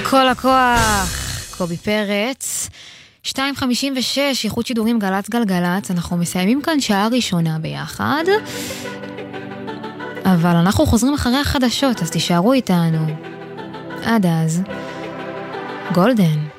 כל הכוח, קובי פרץ. 2:56, איכות שידורים גלץ גלגלץ. אנחנו מסיימים כאן שעה ראשונה ביחד, אבל אנחנו חוזרים אחרי החדשות, אז תישארו איתנו. עד אז, גולדן.